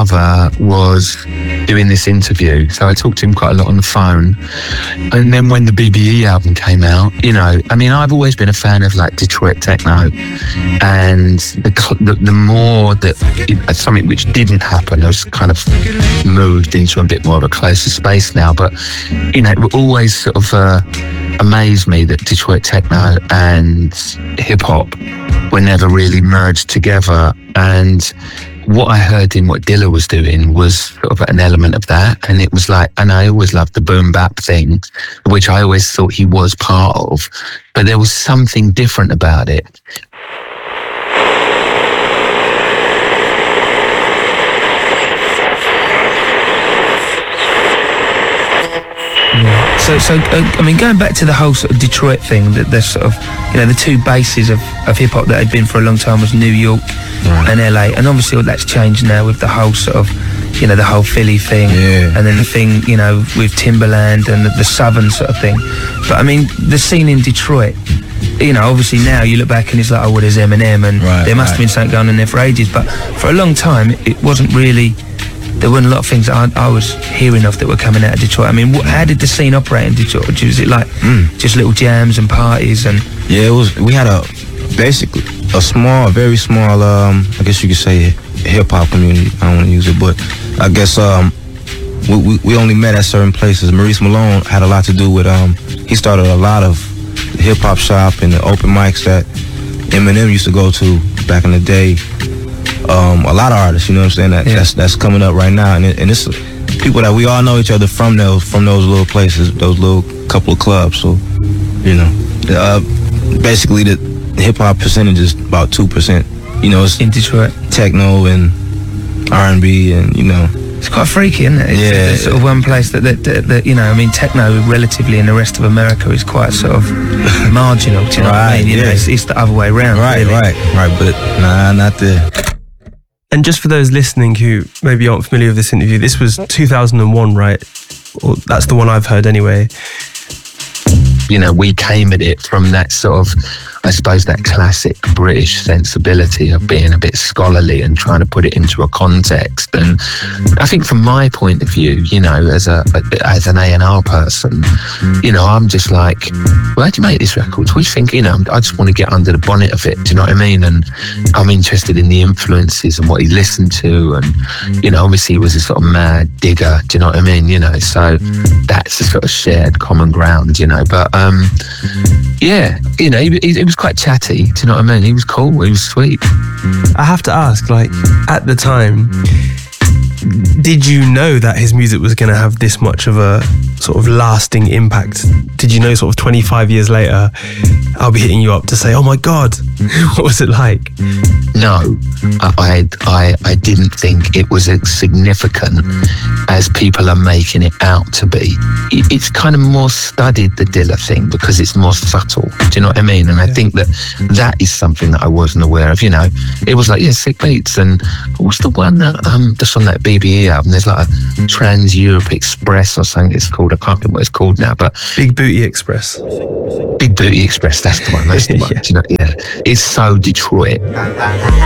brother was doing this interview, so I talked to him quite a lot on the phone. And then when the BBE album came out, you know, I mean, I've always been a fan of like Detroit techno, and the more that something which didn't happen has kind of moved into a bit more of a closer space now. But you know, it always sort of amazed me that Detroit techno and hip hop were never really merged together. And what I heard in what Dilla was doing was sort of an element of that. And it was like, and I always loved the boom bap thing, which I always thought he was part of, but there was something different about it. So I mean, going back to the whole sort of Detroit thing, that there's sort of, you know, the two bases of hip hop that had been for a long time was New York and LA, and obviously all that's changed now with the whole sort of, you know, the whole Philly thing, and then the thing, you know, with Timberland and the Southern sort of thing. But I mean, the scene in Detroit, you know, obviously now you look back and it's like, oh, well, there's Eminem, and there must have been something going on there for ages. But for a long time, it wasn't really. There weren't a lot of things that I was hearing of that were coming out of Detroit. I mean, how did the scene operate in Detroit? Was it like just little jams and parties and? Yeah, it was. We had basically a small, very small, I guess you could say, hip hop community. I don't want to use it, but I guess we only met at certain places. Maurice Malone had a lot to do with he started a lot of hip hop shop and the open mics that Eminem used to go to back in the day. A lot of artists, you know what I'm saying, that's coming up right now, and it's people that we all know each other from those little places, those little couple of clubs. So, you know, basically the hip hop percentage is about 2%. You know, it's in Detroit, techno and R&B, and you know, it's quite freaky, isn't it? It's sort of one place that you know, I mean, techno relatively in the rest of America is quite sort of marginal. Do you know what I mean? You know, it's the other way around. Right, but nah, not there. And just for those listening who maybe aren't familiar with this interview, this was 2001, right? Or that's the one I've heard anyway. You know, we came at it from that sort of, I suppose, that classic British sensibility of being a bit scholarly and trying to put it into a context. And I think from my point of view, you know, as an A&R person, you know, I'm just like, well, how'd you make this record? What do you think? You know, I just want to get under the bonnet of it. Do you know what I mean? And I'm interested in the influences and what he listened to. And, you know, obviously he was a sort of mad digger. Do you know what I mean? You know, so that's a sort of shared common ground, you know. But, yeah, you know, he was quite chatty, do you know what I mean? He was cool, he was sweet. I have to ask, like, at the time, did you know that his music was going to have this much of a sort of lasting impact? Did you know sort of 25 years later, I'll be hitting you up to say, oh my God, what was it like? No, I didn't think it was as significant as people are making it out to be. It's kind of more studied, the Dilla thing, because it's more subtle. Do you know what I mean? And I think that is something that I wasn't aware of. You know, it was like, yeah, sick beats. And what's the one that that's on that BBE album? There's like a Trans Europe Express or something it's called. I can't remember what it's called now, but Big Booty Express. Big Booty Express, that's the one. That's the one. Yeah. Do you know, yeah, it's so Detroit.